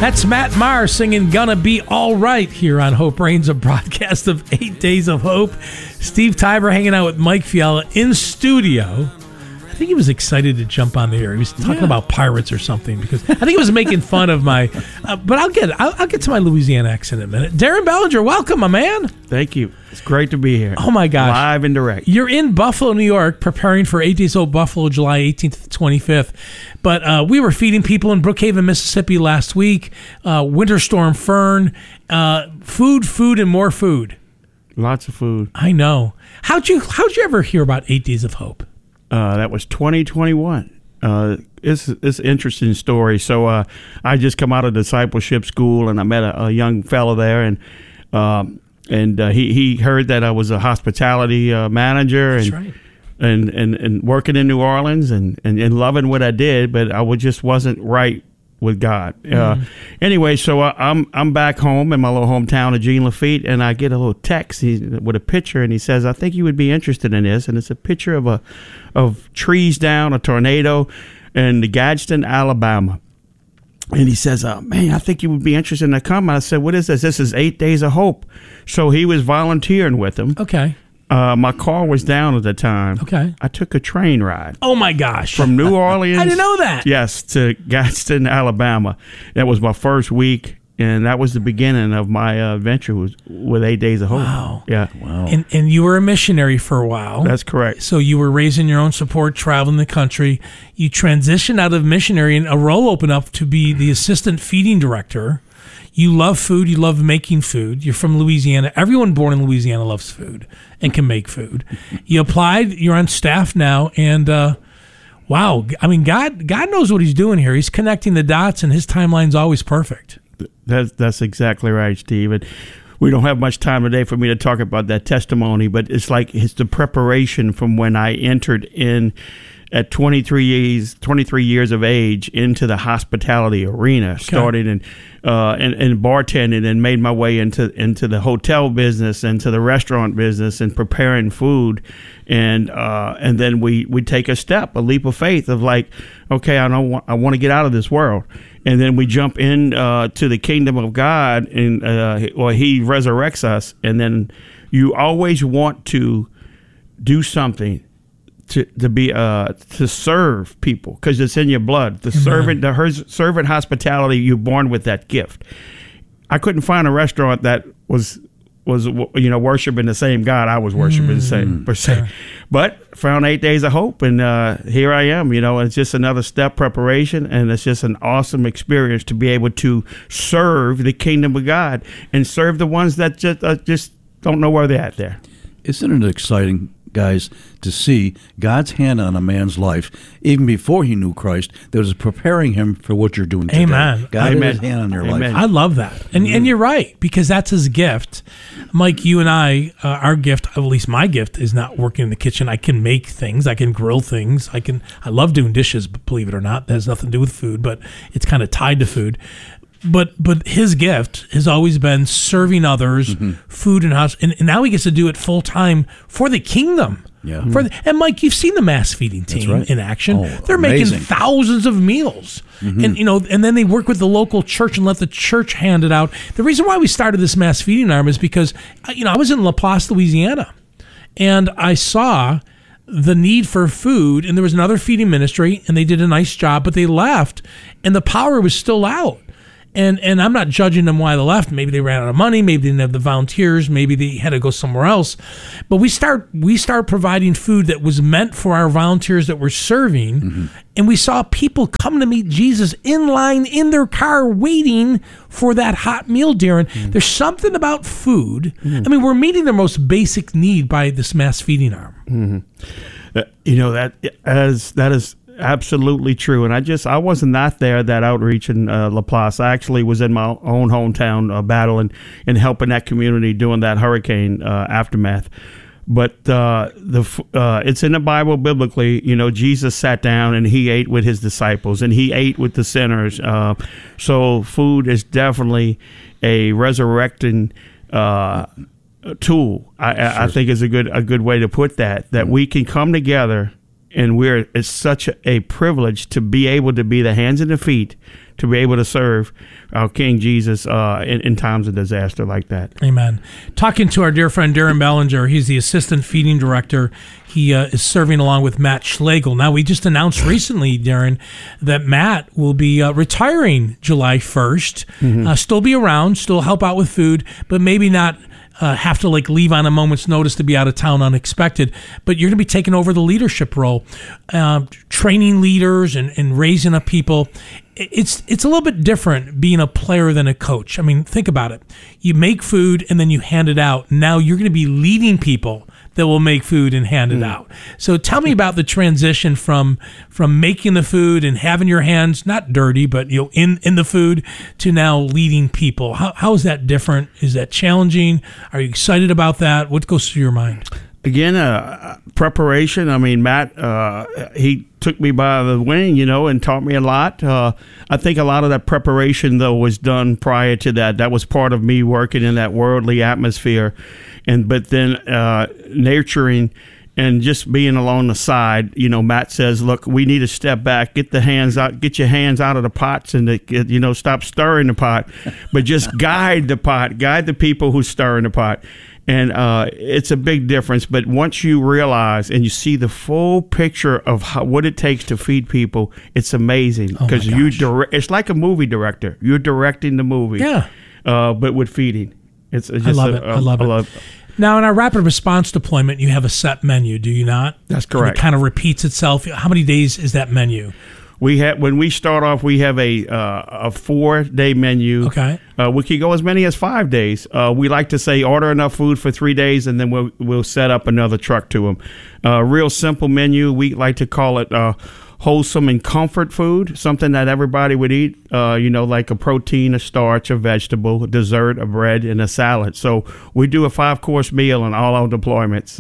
That's Matt Maher singing Gonna Be All Right here on Hope Reigns, a broadcast of 8 Days of Hope. Steve Tiber hanging out with Mike Fiala in studio. I think he was excited to jump on the air. He was talking about pirates or something because I think he was making fun of my. But I'll get to my Louisiana accent in a minute. Darren Bellinger, welcome, my man. Thank you. It's great to be here. Oh my gosh, live and direct. You're in Buffalo, New York, preparing for 8 Days of Hope Buffalo, July 18th to 25th. But we were feeding people in Brookhaven, Mississippi last week. Winter Storm Fern, food, and more food. Lots of food. I know. How'd you ever hear about 8 Days of Hope? That was 2021. It's an interesting story. So I just come out of discipleship school, and I met a young fellow there, and he heard that I was a hospitality manager. That's and, right. And working in New Orleans and loving what I did, but I just wasn't right with God. Anyway, so I'm back home in my little hometown of Jean Lafitte, and I get a little text with a picture, and he says, "I think you would be interested in this." And it's a picture of trees down, a tornado, in Gadsden, Alabama. And he says, "Man, I think you would be interested in come." I said, "What is this?" This is 8 Days of Hope. So he was volunteering with them. Okay. My car was down at the time. Okay. I took a train ride. Oh my gosh. From New Orleans. I didn't know that. Yes, to Gadsden, Alabama. That was my first week, and that was the beginning of my adventure with 8 Days of Hope. Wow. Yeah. Wow. And you were a missionary for a while. That's correct. So you were raising your own support, traveling the country. You transitioned out of missionary, and a role opened up to be the assistant feeding director. You love food. You love making food. You're from Louisiana. Everyone born in Louisiana loves food and can make food. You applied. You're on staff now. And, wow. I mean, God knows what he's doing here. He's connecting the dots, and his timeline's always perfect. That's exactly right, Steve. And we don't have much time today for me to talk about that testimony, but it's the preparation from when I entered in at 23 years of age into the hospitality arena, started in bartending, and made my way into the hotel business and to the restaurant business and preparing food, and then we take a leap of faith of like, okay, I want to get out of this world, and then we jump in to the kingdom of God, and He resurrects us, and then you always want to do something to serve people because it's in your blood. The servant hospitality, you're born with that gift. I couldn't find a restaurant that was worshiping the same God I was worshiping the same per se. But found 8 Days of Hope, and here I am. It's just another step preparation, and it's just an awesome experience to be able to serve the kingdom of God and serve the ones that just don't know where they're at there. Isn't it exciting, guys, to see God's hand on a man's life even before he knew Christ that was preparing him for what you're doing today? Amen. God Amen. had his hand on your life. I love that. And you're right, because that's his gift. Mike, you and I, our gift, at least my gift, is not working in the kitchen. I can make things. I can grill things. I love doing dishes, but believe it or not, that has nothing to do with food, but it's kind of tied to food. But his gift has always been serving others, food and house, and now he gets to do it full time for the kingdom. Yeah. And Mike, you've seen the mass feeding team in action. Oh, They're amazing. making thousands of meals, and and then they work with the local church and let the church hand it out. The reason why we started this mass feeding arm is because I was in La Place, Louisiana, and I saw the need for food, and there was another feeding ministry, and they did a nice job, but they left, and the power was still out. And I'm not judging them why they left. Maybe they ran out of money. Maybe they didn't have the volunteers. Maybe they had to go somewhere else. But we start providing food that was meant for our volunteers that we're serving. And we saw people come to meet Jesus in line in their car waiting for that hot meal, Darren. There's something about food. I mean, we're meeting their most basic need by this mass feeding arm. That is absolutely true. And I wasn't not there at that outreach in La Place. I actually was in my own hometown battling and helping that community during that hurricane aftermath. But it's in the Bible biblically. Jesus sat down and he ate with his disciples and he ate with the sinners. So food is definitely a resurrecting tool. I think is a good way to put that we can come together. And it's such a privilege to be able to be the hands and the feet to be able to serve our King Jesus in times of disaster like that. Amen. Talking to our dear friend Darren Bellinger, he's the assistant feeding director. He is serving along with Matt Schlegel. Now, we just announced recently, Darren, that Matt will be retiring July 1st. Still be around, still help out with food, but maybe not have to leave on a moment's notice to be out of town unexpected. But you're going to be taking over the leadership role, training leaders and raising up people. It's a little bit different being a player than a coach. I mean, think about it. You make food and then you hand it out. Now you're going to be leading people that will make food and hand it out. So tell me about the transition from making the food and having your hands not dirty, but in the food, to now leading people. How is that different? Is that challenging? Are you excited about that? What goes through your mind? Again, preparation. I mean, Matt, he took me by the wing, and taught me a lot. I think a lot of that preparation, though, was done prior to that. That was part of me working in that worldly atmosphere. But then nurturing and just being along the side, Matt says, look, we need to step back, get your hands out of the pots and, stop stirring the pot, but just guide the pot, guide the people who stir in the pot. And it's a big difference. But once you realize and you see the full picture of what it takes to feed people, it's amazing. Because it's like a movie director. You're directing the movie, but with feeding. It's just I love it. Now, in our rapid response deployment, you have a set menu, do you not? That's correct. And it kind of repeats itself. How many days is that menu? When we start off, we have a 4-day menu. Okay. We could go as many as 5 days. We like to say order enough food for 3 days, and then we'll set up another truck to them. Real simple menu. We like to call it wholesome and comfort food, something that everybody would eat, like a protein, a starch, a vegetable, a dessert, a bread, and a salad. So we do a 5-course meal on all our deployments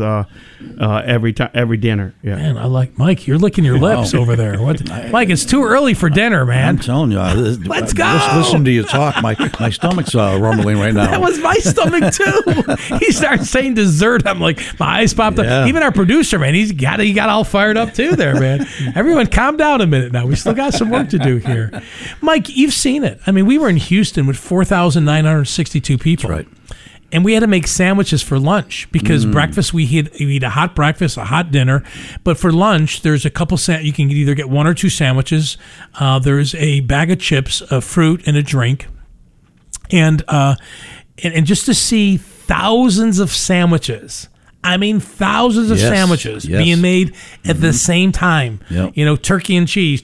every dinner. Yeah. Man, I like Mike. You're licking your lips over there. What, Mike? It's too early for dinner, man. I'm telling you, let's go. Just listen to you talk. My stomach's rumbling right now. That was my stomach too. He starts saying dessert. I'm like, my eyes popped up. Even our producer, man, he got all fired up too there, man. Everyone, calm down a minute now. We still got some work to do here. Mike, you've seen it. I mean, we were in Houston with 4,962 people. That's right. And we had to make sandwiches for lunch because breakfast, we eat a hot breakfast, a hot dinner. But for lunch, there's a couple, you can either get 1 or 2 sandwiches. There's a bag of chips, a fruit, and a drink. And just to see thousands of sandwiches. I mean, thousands of sandwiches being made at the same time. Yep. Turkey and cheese,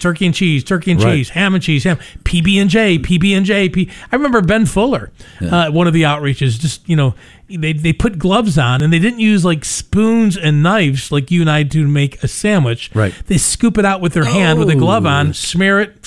ham and cheese, PB&J. I remember Ben Fuller, one of the outreaches, just, they put gloves on and they didn't use spoons and knives like you and I do to make a sandwich. Right. They scoop it out with their hand with a glove on, smear it.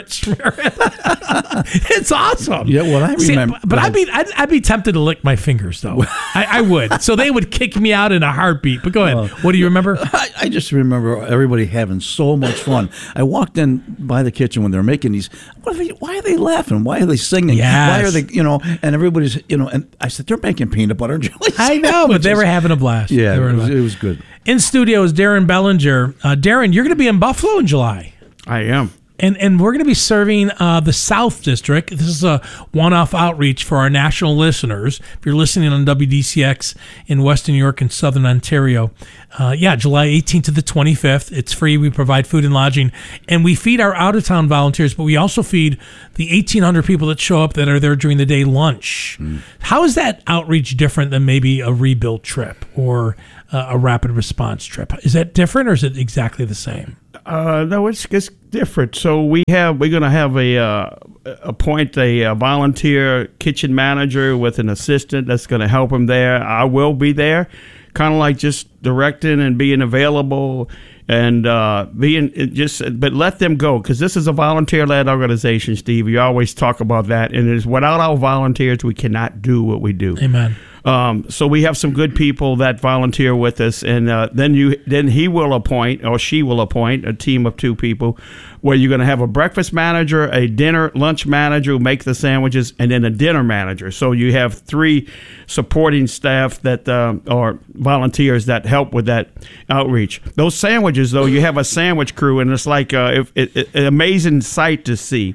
It's awesome. Yeah, well, I remember. But I'd be tempted to lick my fingers, though. I would. So they would kick me out in a heartbeat. But go ahead. What do you remember? I just remember everybody having so much fun. I walked in by the kitchen when they were making these. Why are they laughing? Why are they singing? Yes. Why are they, and everybody's, and I said, they're making peanut butter and jelly. I know, but they were having a blast. Yeah, it was good. In studio is Darren Bellinger. Darren, you're going to be in Buffalo in July. I am. And we're going to be serving the South District. This is a one-off outreach for our national listeners. If you're listening on WDCX in Western New York and Southern Ontario, July 18th to the 25th. It's free. We provide food and lodging. And we feed our out-of-town volunteers, but we also feed the 1,800 people that show up that are there during the day lunch. How is that outreach different than maybe a rebuild trip or a rapid response trip? Is that different or is it exactly the same? No, it's different. So we're going to have appoint a volunteer kitchen manager with an assistant that's going to help him there. I will be there, kind of like just directing and being available and but let them go, because this is a volunteer-led organization, Steve. You always talk about that, and without our volunteers, we cannot do what we do. Amen. So we have some good people that volunteer with us, and then he will appoint, or she will appoint, a team of 2 people, where you're going to have a breakfast manager, a lunch manager who make the sandwiches, and then a dinner manager. So you have 3 supporting staff that are volunteers that help with that outreach. Those sandwiches, though, you have a sandwich crew, and it's like an amazing sight to see.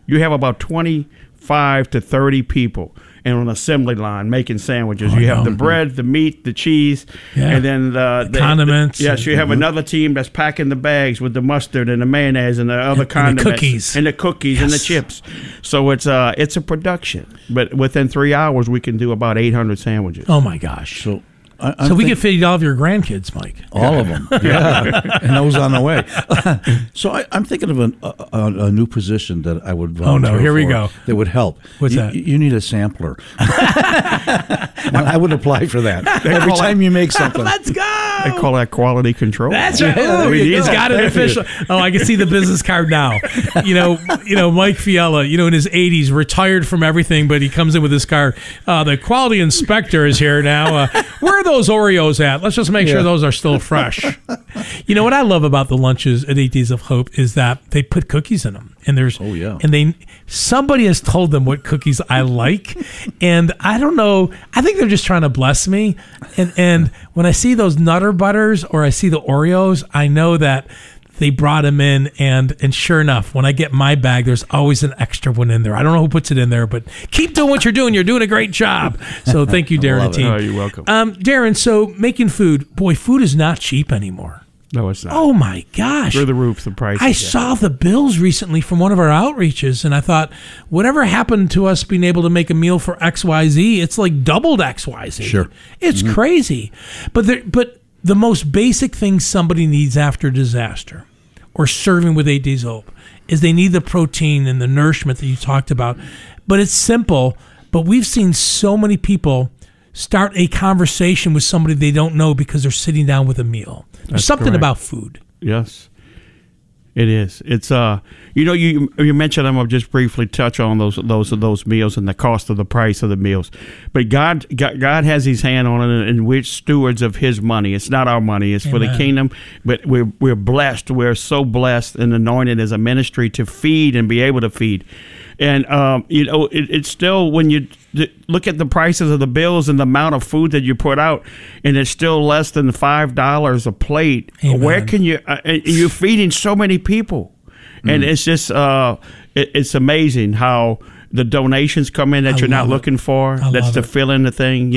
you have about 25 to 30 people and on an assembly line making sandwiches. You have the bread, the meat, the cheese, and then the condiments. Yes, you have another team that's packing the bags with the mustard and the mayonnaise and the other condiments. And the cookies. And the chips. So it's a production. But within 3 hours, we can do about 800 sandwiches. Oh, my gosh. So we could feed all of your grandkids, Mike. All of them, yeah, and those on the way. So I'm thinking of a new position that I would volunteer here we for go. that would help. What's that? You need a sampler. Well, I would apply for that. Every time you make something. Let's go! They call that quality control. That's right. He's got an official. Oh, I can see the business card now. You know, Mike Fiala, in his 80s, retired from everything, but he comes in with his card. The quality inspector is here now. Where are those Oreos at? Let's just make sure those are still fresh. You know what I love about the lunches at 8 Days of Hope is that they put cookies in them, and there's somebody has told them what cookies I like, and I don't know. I think they're just trying to bless me, and when I see those Nutter Butters or I see the Oreos, I know that they brought them in, and sure enough, when I get my bag, there's always an extra one in there. I don't know who puts it in there, but keep doing what you're doing. You're doing a great job. So thank you, Darren and team. Oh, you're welcome. Darren, so making food, boy, food is not cheap anymore. No, it's not. Oh, my gosh. Through the roof, the prices. I saw the bills recently from one of our outreaches, and I thought, whatever happened to us being able to make a meal for XYZ, it's like doubled XYZ. Sure. It's crazy. But the most basic thing somebody needs after disaster or serving with 8 Days of Hope is they need the protein and the nourishment that you talked about. But it's simple, but we've seen so many people start a conversation with somebody they don't know because they're sitting down with a meal. There's something about food. Yes, it is. It's you mentioned them. I'll just briefly touch on those meals and the cost of the price of the meals. But God has His hand on it, and we're stewards of His money. It's not our money. It's for the kingdom. But we're blessed. We're so blessed and anointed as a ministry to feed and be able to feed. And it's still, when you look at the prices of the bills and the amount of food that you put out, and it's still less than $5 a plate. Amen. Where can you? You're feeding so many people, and it's just it's amazing how the donations come in that you're not looking for. That's to fill in the thing,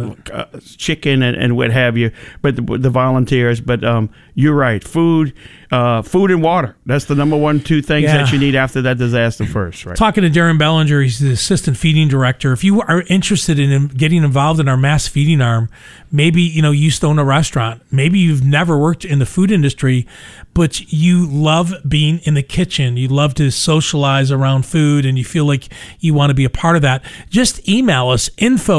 chicken and what have you. But the volunteers. But you're right. Food and water. That's the number 2 things that you need after that disaster first, right? Talking to Darren Bellinger, he's the assistant feeding director. If you are interested in getting involved in our mass feeding arm, maybe you used to own a restaurant. Maybe you've never worked in the food industry, but you love being in the kitchen. You love to socialize around food, and you feel like you want to be a part of that. Just email us,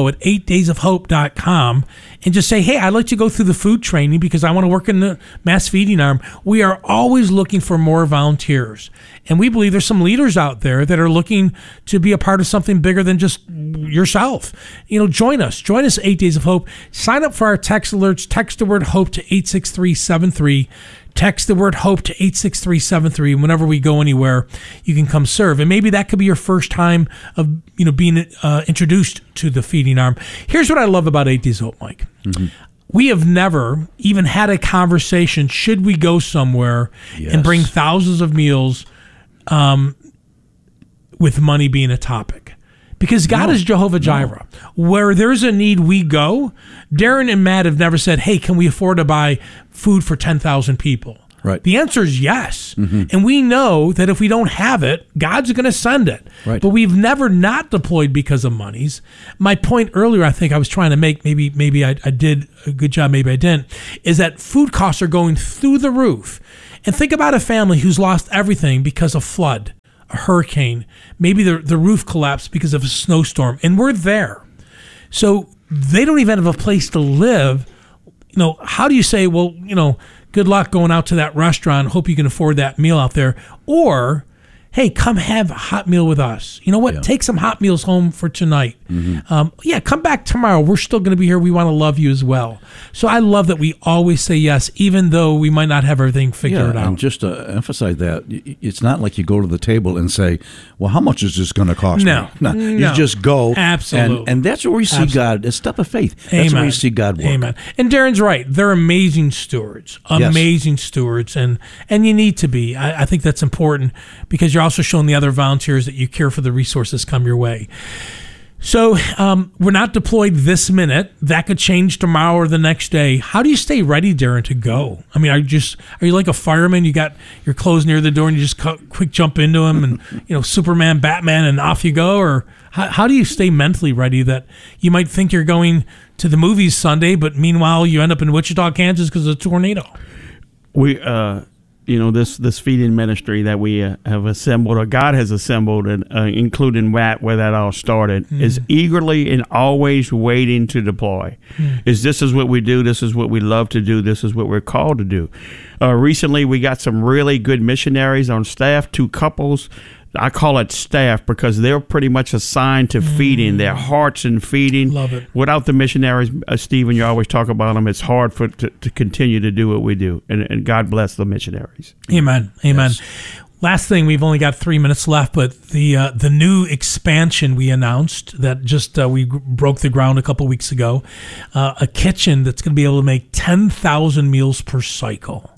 info@8daysofhope.com, and just say, hey, I'd like to go through the food training because I want to work in the mass feeding arm. We are always looking for more volunteers. And we believe there's some leaders out there that are looking to be a part of something bigger than just yourself. Join us. Join us at 8 Days of Hope. Sign up for our text alerts. Text the word HOPE to 86373. Text the word HOPE to 86373. And whenever we go anywhere, you can come serve. And maybe that could be your first time of being introduced to the feeding arm. Here's what I love about 8 Days of Hope, Mike. Mm-hmm. We have never even had a conversation, should we go somewhere and bring thousands of meals with money being a topic. Because God is Jehovah Jireh. Where there's a need, we go. Darren and Matt have never said, hey, can we afford to buy food for 10,000 people? Right. The answer is yes. Mm-hmm. And we know that if we don't have it, God's going to send it. Right. But we've never not deployed because of monies. My point earlier, I think I was trying to make, maybe I did a good job, maybe I didn't, is that food costs are going through the roof. And think about a family who's lost everything because of flood, a hurricane, maybe the roof collapsed because of a snowstorm, and we're there. So they don't even have a place to live. How do you say, well, good luck going out to that restaurant, hope you can afford that meal out there, or hey, come have a hot meal with us. You know what? Yeah. Take some hot meals home for tonight. Yeah, come back tomorrow. We're still going to be here. We want to love you as well. So I love that we always say yes, even though we might not have everything figured out. And just to emphasize that, it's not like you go to the table and say, well, how much is this going to cost me? No. You just go. Absolutely. And that's where we see God. It's a step of faith. That's where we see God work. Amen. And Darren's right. They're amazing stewards. Amazing stewards. And you need to be. I think that's important because you're also showing the other volunteers that you care for the resources come your way. So we're not deployed this minute. That could change tomorrow or the next day. How do you stay ready, Darren, to go? I mean, are you like a fireman? You got your clothes near the door and you just quick jump into them and Superman, Batman, and off you go? Or how do you stay mentally ready that you might think you're going to the movies Sunday, but meanwhile you end up in Wichita, Kansas because of a tornado? We this feeding ministry that we have assembled, or God has assembled, and including Matt, where that all started, is eagerly and always waiting to deploy. This is what we do. This is what we love to do. This is what we're called to do. Recently, we got some really good missionaries on staff, 2 couples. I call it staff because they're pretty much assigned to feeding, their hearts in feeding. Love it. Without the missionaries, Stephen, you always talk about them, it's hard to continue to do what we do. And God bless the missionaries. Amen. Yes. Last thing, we've only got 3 minutes left, but the new expansion we announced that just we broke the ground a couple weeks ago, a kitchen that's going to be able to make 10,000 meals per cycle.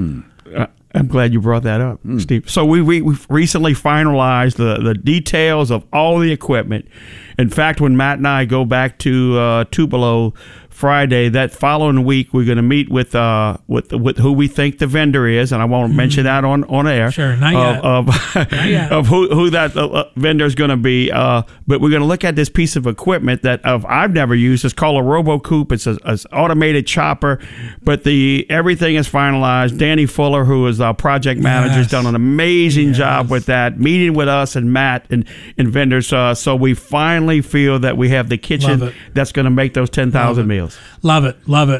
I'm glad you brought that up, Steve. So we recently finalized the details of all the equipment. In fact, when Matt and I go back to Tupelo Friday, that following week, we're going to meet with who we think the vendor is, and I won't mention that on air. Sure, not yet. Of who that vendor is going to be. But we're going to look at this piece of equipment that I've never used. It's called a RoboCoop. It's an automated chopper, but everything is finalized. Danny Fuller, who is our project manager, has done an amazing job with that, meeting with us and Matt and vendors. So we finally feel that we have the kitchen that's going to make those 10,000 meals. Love it.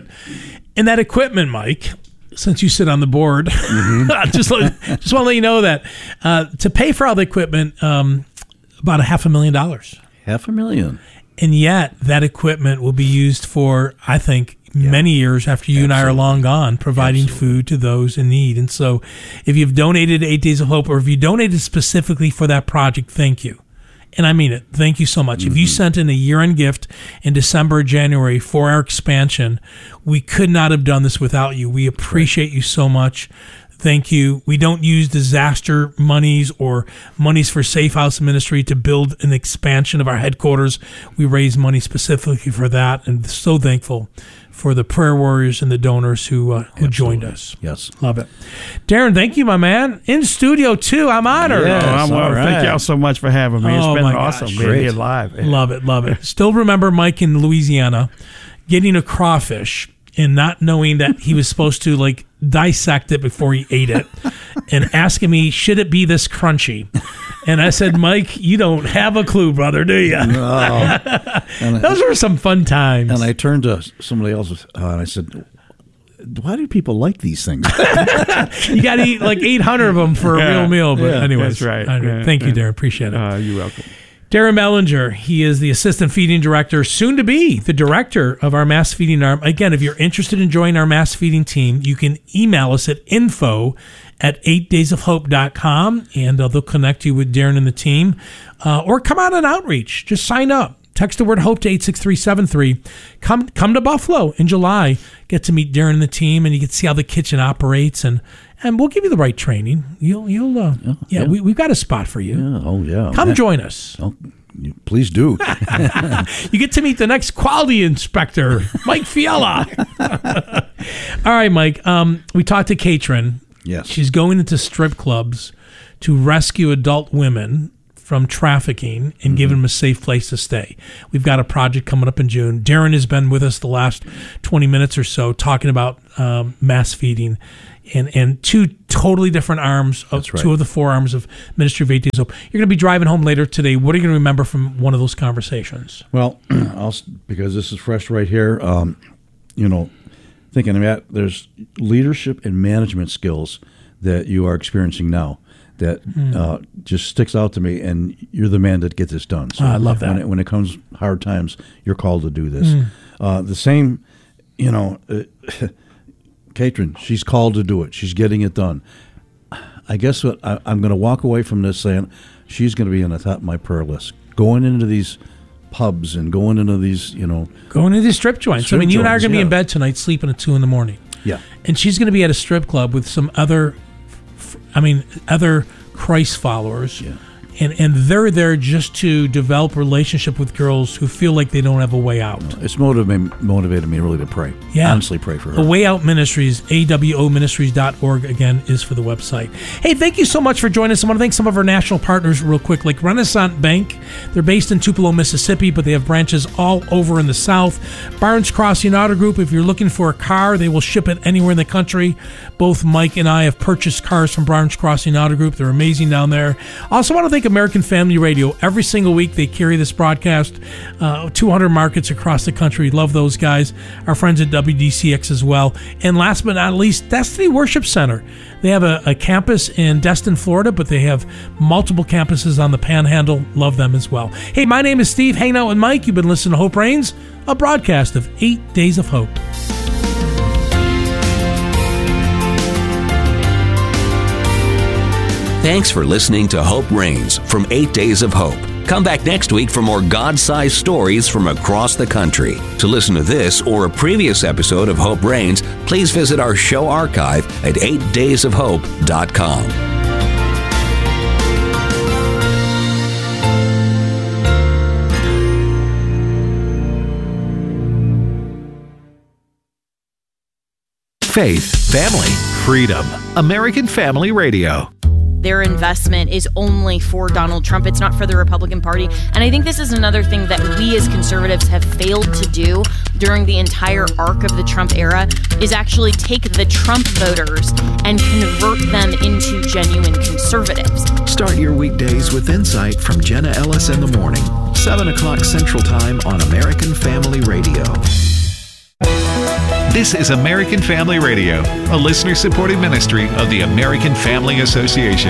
And that equipment, Mike, since you sit on the board, just want to let you know that to pay for all the equipment, about $500,000. $500,000. And yet that equipment will be used for, I think, many years after you and I are long gone, providing food to those in need. And so if you've donated to 8 Days of Hope, or if you donated specifically for that project, thank you. And I mean it. Thank you so much. If you sent in a year-end gift in December or January for our expansion, we could not have done this without you. We appreciate you so much. Thank you. We don't use disaster monies or monies for Safe House Ministry to build an expansion of our headquarters. We raise money specifically for that, and so thankful for the prayer warriors and the donors who joined us. Yes. Love it. Darren, thank you, my man. In studio, too. I'm honored. Yes, Thank y'all so much for having me. It's been awesome being here live. Love it. Still remember Mike in Louisiana getting a crawfish and not knowing that he was supposed to dissect it before he ate it and asking me, should it be this crunchy? And I said, Mike, you don't have a clue, brother, do you? No. Those were some fun times. And I turned to somebody else and I said, why do people like these things? You got to eat 800 of them for a real meal. But anyways, that's right. Thank you, Darren. Appreciate it. You're welcome. Darren Mellinger, he is the Assistant Feeding Director, soon to be the Director of our Mass Feeding Arm. Again, if you're interested in joining our Mass Feeding team, you can email us at info@8daysofhope.com, and they'll connect you with Darren and the team. Or come out on outreach. Just sign up. Text the word HOPE to 86373. Come to Buffalo in July. Get to meet Darren and the team, and you can see how the kitchen operates, and we'll give you the right training. We've got a spot for you. Yeah. Oh, yeah. Come join us. Oh, please do. You get to meet the next quality inspector, Mike Fiala. All right, Mike. We talked to Katrin. Yes. She's going into strip clubs to rescue adult women from trafficking and give them a safe place to stay. We've got a project coming up in June. Darren has been with us the last 20 minutes or so talking about mass feeding and 2 totally different arms of That's right. 2 of the 4 arms of Ministry of 8 Days Hope. You're going to be driving home later today. What are you going to remember from one of those conversations? Well, because this is fresh right here, thinking about there's leadership and management skills that you are experiencing now that just sticks out to me, and you're the man that gets this done. So I love that. When it comes hard times, you're called to do this. The same, Katrin, she's called to do it. She's getting it done. I guess what I'm going to walk away from this saying she's going to be on the top of my prayer list. Going into these pubs and going into these, going into these strip joints. Strip you and I are joints, going to be in yeah. bed tonight, sleeping at 2 a.m. Yeah. And she's going to be at a strip club with some other Christ followers. Yeah. And they're there just to develop a relationship with girls who feel like they don't have a way out. It's motivated me really to pray. Yeah. Honestly, pray for her. A Way Out Ministries, AWOministries.org, again, is for the website. Hey, thank you so much for joining us. I want to thank some of our national partners real quick, like Renaissance Bank. They're based in Tupelo, Mississippi, but they have branches all over in the South. Barnes Crossing Auto Group, if you're looking for a car, they will ship it anywhere in the country. Both Mike and I have purchased cars from Barnes Crossing Auto Group. They're amazing down there. Also want to thank American Family Radio. Every single week they carry this broadcast, 200 markets across the country. Love those guys. Our friends at WDCX as well. And last but not least, Destiny Worship Center. They have a campus in Destin, Florida, but they have multiple campuses on the Panhandle. Love them as well. Hey, my name is Steve. Hanging out with Mike. You've been listening to Hope Reigns, a broadcast of 8 Days of Hope. Thanks for listening to Hope Reigns from 8 Days of Hope. Come back next week for more God-sized stories from across the country. To listen to this or a previous episode of Hope Reigns, please visit our show archive at 8daysofhope.com. Faith, family, freedom. American Family Radio. Their investment is only for Donald Trump. It's not for the Republican Party. And I think this is another thing that we as conservatives have failed to do during the entire arc of the Trump era is actually take the Trump voters and convert them into genuine conservatives. Start your weekdays with insight from Jenna Ellis in the morning, 7 o'clock Central Time on American Family Radio. This is American Family Radio, a listener-supported ministry of the American Family Association.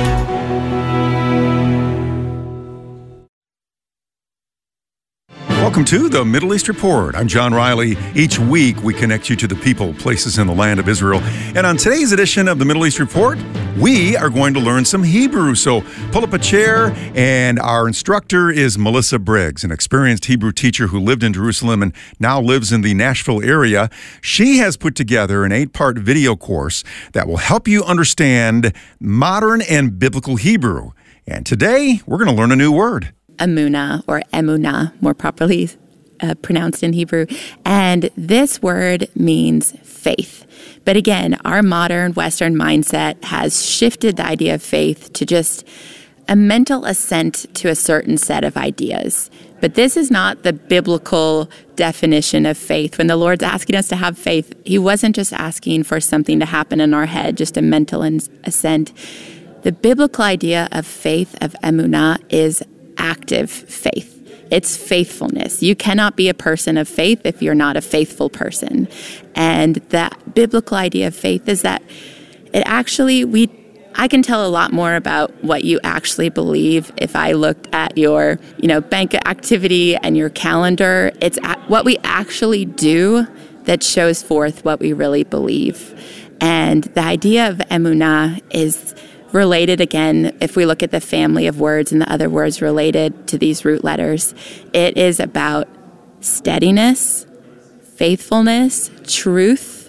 Welcome to the Middle East Report. I'm John Riley. Each week, we connect you to the people, places in the land of Israel. And on today's edition of the Middle East Report, we are going to learn some Hebrew. So pull up a chair, and our instructor is Melissa Briggs, an experienced Hebrew teacher who lived in Jerusalem and now lives in the Nashville area. She has put together an 8-part video course that will help you understand modern and biblical Hebrew. And today, we're going to learn a new word. Emunah, or emunah, more properly pronounced in Hebrew. And this word means faith. But again, our modern Western mindset has shifted the idea of faith to just a mental assent to a certain set of ideas. But this is not the biblical definition of faith. When the Lord's asking us to have faith, he wasn't just asking for something to happen in our head, just a mental assent. The biblical idea of faith, of emunah, is active faith. It's faithfulness. You cannot be a person of faith if you're not a faithful person. And that biblical idea of faith is that it actually, I can tell a lot more about what you actually believe if I looked at your, bank activity and your calendar. It's what we actually do that shows forth what we really believe. And the idea of emunah is related, again, if we look at the family of words and the other words related to these root letters, it is about steadiness, faithfulness, truth,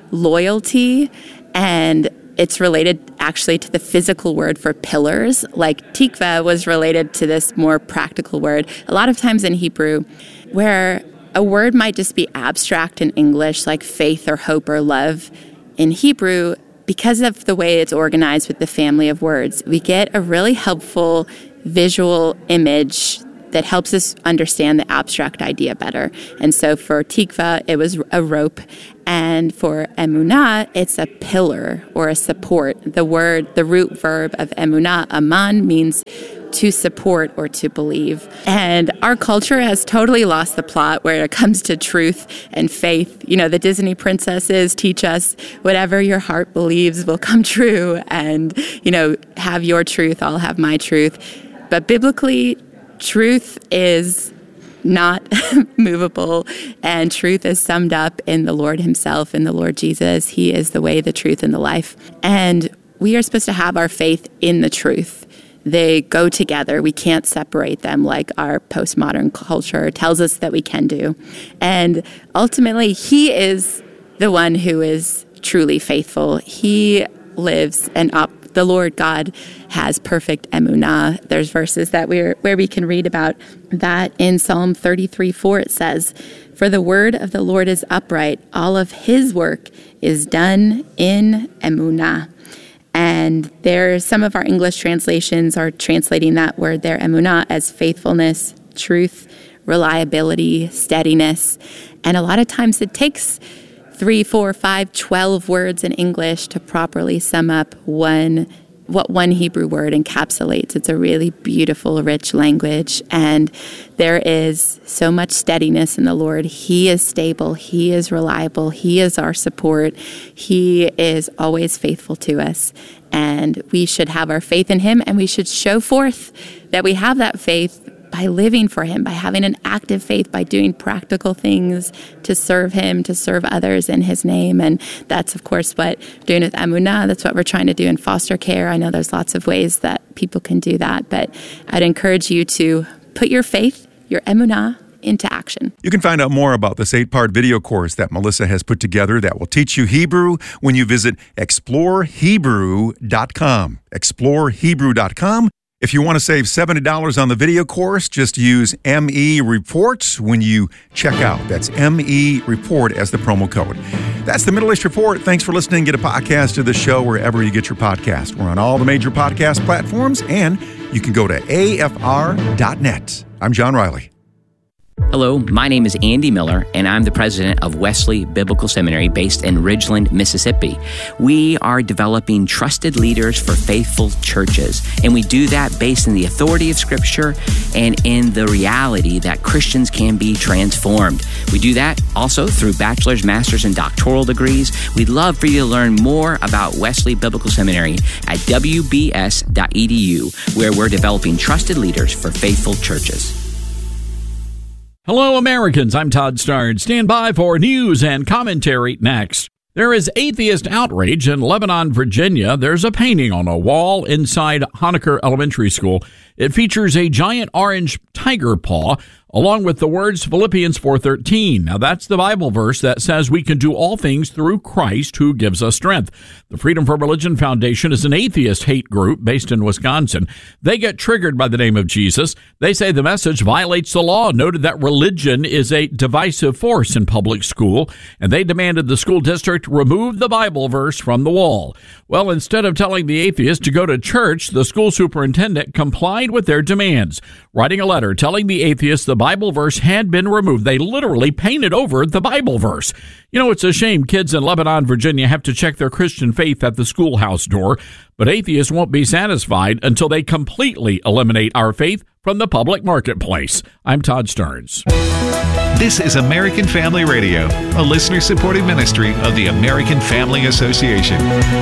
loyalty, and it's related actually to the physical word for pillars. Like tikva was related to this more practical word. A lot of times in Hebrew, where a word might just be abstract in English, like faith or hope or love, in Hebrew, because of the way it's organized with the family of words, we get a really helpful visual image that helps us understand the abstract idea better. And so for tikva, it was a rope. And for emunah, it's a pillar or a support. The root verb of emunah, aman, means to support or to believe. And our culture has totally lost the plot where it comes to truth and faith. You know, the Disney princesses teach us whatever your heart believes will come true. And, you know, have your truth, I'll have my truth. But biblically, truth is not movable, and truth is summed up in the Lord himself, in the Lord Jesus. He is the way, the truth, and the life. And we are supposed to have our faith in the truth. They go together. We can't separate them like our postmodern culture tells us that we can do. And ultimately, he is the one who is truly faithful. He lives the Lord God has perfect emunah. There's verses that where we can read about that in Psalm 33:4. It says, "For the word of the Lord is upright; all of his work is done in emunah." And some of our English translations are translating that word there, emunah, as faithfulness, truth, reliability, steadiness. And a lot of times it takes 3, 4, 5, 12 words in English to properly sum up what one Hebrew word encapsulates. It's a really beautiful, rich language, and there is so much steadiness in the Lord. He is stable. He is reliable. He is our support. He is always faithful to us, and we should have our faith in him, and we should show forth that we have that faith by living for him, by having an active faith, by doing practical things to serve him, to serve others in his name. And that's, of course, what we're doing with emunah. That's what we're trying to do in foster care. I know there's lots of ways that people can do that, but I'd encourage you to put your faith, your emunah, into action. You can find out more about this 8-part video course that Melissa has put together that will teach you Hebrew when you visit explorehebrew.com. Explorehebrew.com. If you want to save $70 on the video course, just use ME Report when you check out. That's ME Report as the promo code. That's the Middle East Report. Thanks for listening. Get a podcast of the show wherever you get your podcast. We're on all the major podcast platforms, and you can go to afr.net. I'm John Riley. Hello, my name is Andy Miller, and I'm the president of Wesley Biblical Seminary based in Ridgeland, Mississippi. We are developing trusted leaders for faithful churches, and we do that based in the authority of Scripture and in the reality that Christians can be transformed. We do that also through bachelor's, master's, and doctoral degrees. We'd love for you to learn more about Wesley Biblical Seminary at wbs.edu, where we're developing trusted leaders for faithful churches. Hello, Americans. I'm Todd Starnes. Stand by for news and commentary next. There is atheist outrage in Lebanon, Virginia. There's a painting on a wall inside Honaker Elementary School. It features a giant orange tiger paw, along with the words Philippians 4:13. Now, that's the Bible verse that says we can do all things through Christ who gives us strength. The Freedom for Religion Foundation is an atheist hate group based in Wisconsin. They get triggered by the name of Jesus. They say the message violates the law, noted that religion is a divisive force in public school, and they demanded the school district remove the Bible verse from the wall. Well, instead of telling the atheist to go to church, the school superintendent complied with their demands, writing a letter telling the atheist the Bible verse had been removed. They literally painted over the Bible verse. You know, it's a shame kids in Lebanon, Virginia have to check their Christian faith at the schoolhouse door, but atheists won't be satisfied until they completely eliminate our faith from the public marketplace. I'm Todd Starnes. This is American Family Radio, a listener-supported ministry of the American Family Association.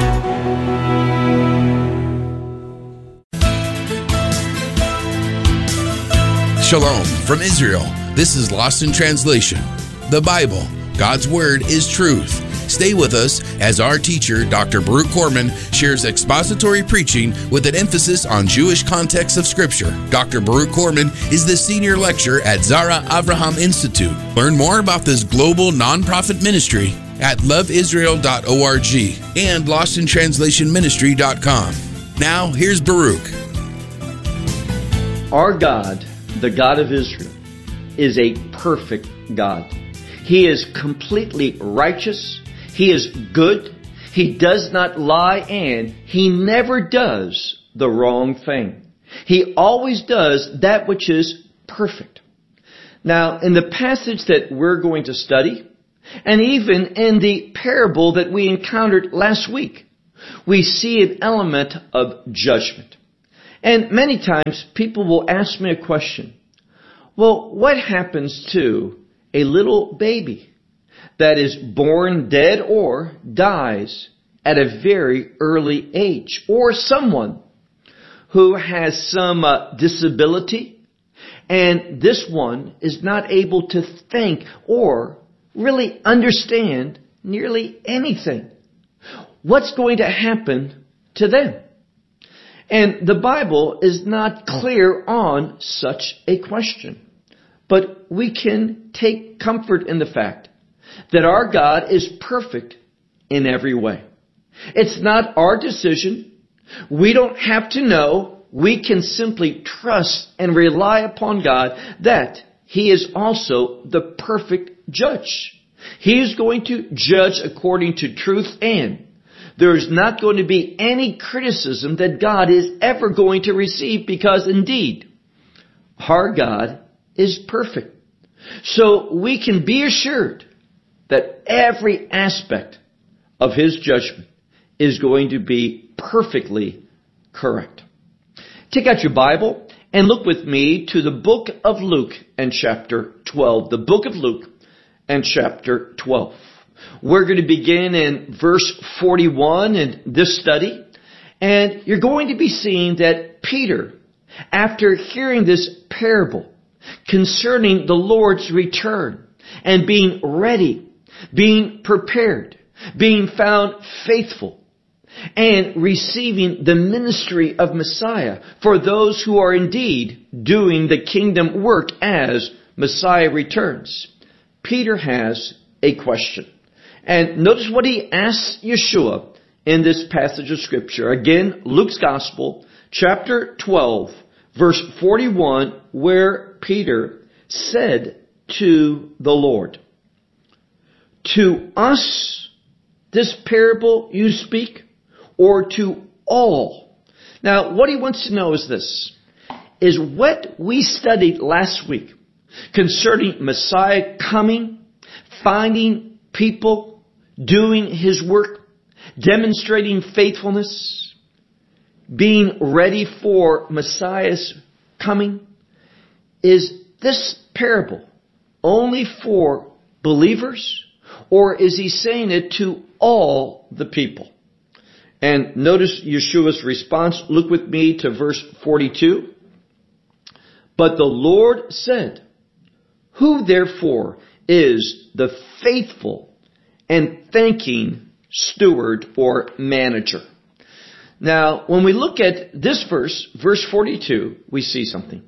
Shalom from Israel. This is Lost in Translation. The Bible, God's Word, is truth. Stay with us as our teacher, Dr. Baruch Korman, shares expository preaching with an emphasis on Jewish context of Scripture. Dr. Baruch Korman is the senior lecturer at Zara Avraham Institute. Learn more about this global nonprofit ministry at loveisrael.org and lostintranslationministry.com. Now, here's Baruch. Our God, the God of Israel, is a perfect God. He is completely righteous. He is good. He does not lie, and He never does the wrong thing. He always does that which is perfect. Now, in the passage that we're going to study, and even in the parable that we encountered last week, we see an element of judgment. And many times people will ask me a question. Well, what happens to a little baby that is born dead or dies at a very early age? Or someone who has some disability, and this one is not able to think or really understand nearly anything. What's going to happen to them? And the Bible is not clear on such a question. But we can take comfort in the fact that our God is perfect in every way. It's not our decision. We don't have to know. We can simply trust and rely upon God that He is also the perfect judge. He is going to judge according to truth, and there is not going to be any criticism that God is ever going to receive, because indeed, our God is perfect. So we can be assured that every aspect of His judgment is going to be perfectly correct. Take out your Bible and look with me to the book of Luke and chapter 12. The book of Luke and chapter 12. We're going to begin in verse 41 in this study. And you're going to be seeing that Peter, after hearing this parable concerning the Lord's return and being ready, being prepared, being found faithful, and receiving the ministry of Messiah for those who are indeed doing the kingdom work as Messiah returns, Peter has a question. And notice what he asks Yeshua in this passage of Scripture. Again, Luke's Gospel, chapter 12, verse 41, where Peter said to the Lord, "To us this parable you speak, or to all?" Now, what he wants to know is this, is what we studied last week concerning Messiah coming, finding people, doing His work, demonstrating faithfulness, being ready for Messiah's coming. Is this parable only for believers, or is He saying it to all the people? And notice Yeshua's response. Look with me to verse 42. "But the Lord said, who therefore is the faithful and thanking steward or manager?" Now, when we look at this verse, verse 42, we see something.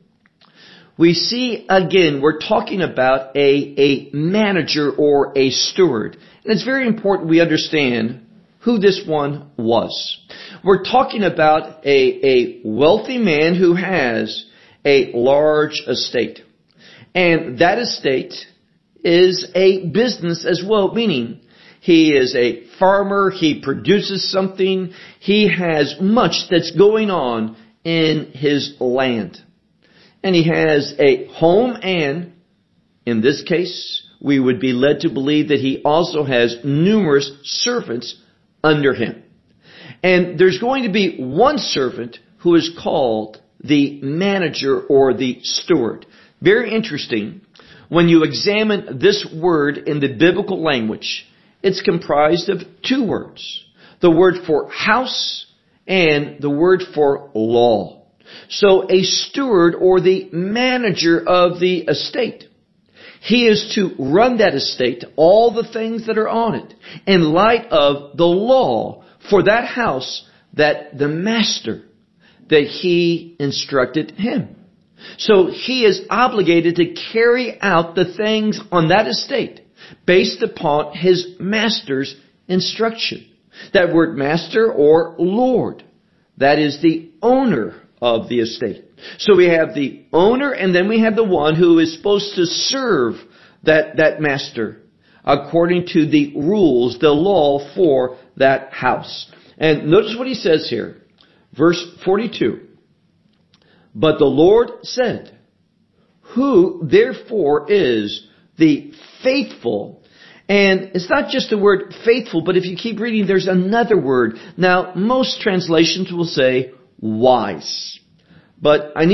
We see, again, we're talking about a manager or a steward. And it's very important we understand who this one was. We're talking about a wealthy man who has a large estate. And that estate is a business as well, meaning he is a farmer, he produces something, he has much that's going on in his land. And he has a home, and in this case, we would be led to believe that he also has numerous servants under him. And there's going to be one servant who is called the manager or the steward. Very interesting. When you examine this word in the biblical language, it's comprised of two words. The word for house and the word for law. So a steward or the manager of the estate, he is to run that estate, all the things that are on it, in light of the law for that house that the master, that he instructed him. So he is obligated to carry out the things on that estate based upon his master's instruction. That word master or lord, that is the owner of the estate. So we have the owner, and then we have the one who is supposed to serve that master according to the rules, the law for that house. And notice what he says here. Verse 42. "But the Lord said, who therefore is the faithful. And it's not just the word faithful, but if you keep reading, there's another word. Now, most translations will say wise. But I need